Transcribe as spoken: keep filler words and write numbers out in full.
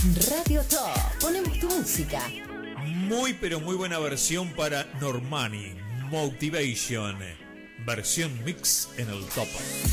Radio Top. Ponemos tu música. Muy pero muy buena versión para Normani, Motivation. Versión mix en el Top.